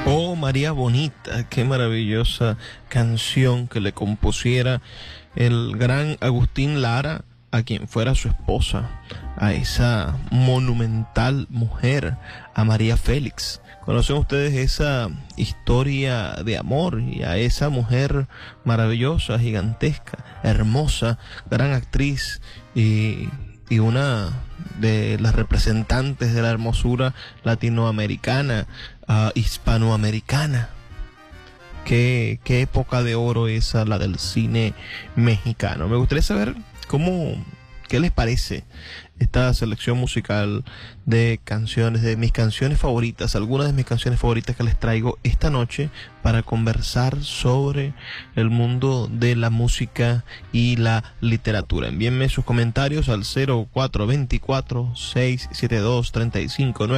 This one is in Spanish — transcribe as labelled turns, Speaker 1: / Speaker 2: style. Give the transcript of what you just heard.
Speaker 1: Oh, María Bonita, qué maravillosa canción que le compusiera el gran Agustín Lara, a quien fuera su esposa, a esa monumental mujer, a María Félix. ¿Conocen ustedes esa historia de amor y a esa mujer maravillosa, gigantesca, hermosa, gran actriz y una de las representantes de la hermosura latinoamericana, hispanoamericana? Qué época de oro esa, la del cine mexicano. Me gustaría saber qué les parece esta selección musical de canciones, de mis canciones favoritas, algunas de mis canciones favoritas que les traigo esta noche para conversar sobre el mundo de la música y la literatura. Envíenme sus comentarios al 0424-672-3599.